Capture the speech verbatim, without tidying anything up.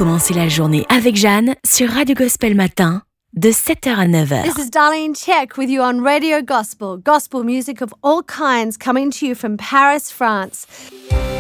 commencer la journée avec Jeanne sur Radio Gospel Matin de sept heures à neuf heures. This is Darlene Check with you on Radio Gospel. Gospel music of all kinds coming to you from Paris, France.